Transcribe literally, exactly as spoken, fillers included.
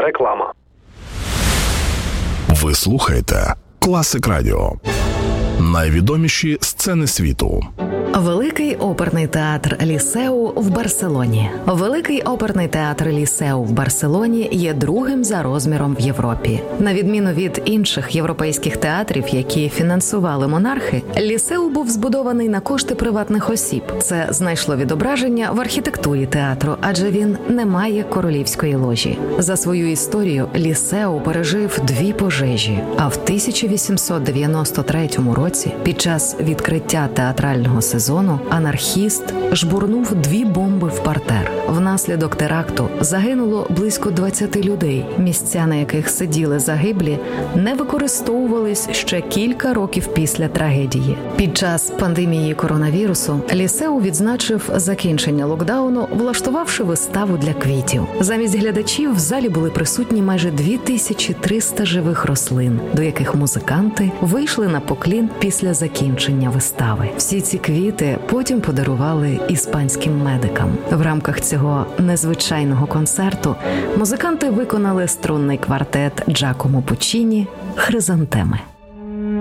Реклама. Ви слухаєте Класик Радіо. Найвідоміші сцени світу. Великий оперний театр Лісеу в Барселоні. Великий оперний театр Лісеу в Барселоні є другим за розміром в Європі. На відміну від інших європейських театрів, які фінансували монархи, Лісеу був збудований на кошти приватних осіб. Це знайшло відображення в архітектурі театру, адже він не має королівської ложі. За свою історію Лісеу пережив дві пожежі, а в тисяча вісімсот дев'яносто третьому році під час відкриття театрального сезону анархіст жбурнув дві бомби в партер. Внаслідок теракту загинуло близько двадцяти людей. Місця, на яких сиділи загиблі, не використовувались ще кілька років після трагедії. Під час пандемії коронавірусу Лісеу відзначив закінчення локдауну, влаштувавши виставу для квітів. Замість глядачів в залі були присутні майже дві тисячі триста живих рослин, до яких музиканти вийшли на поклін після закінчення вистави. Всі ці квіти потім подарували іспанським медикам. В рамках цього незвичайного концерту музиканти виконали струнний квартет Джакомо Пуччіні «Хризантеми».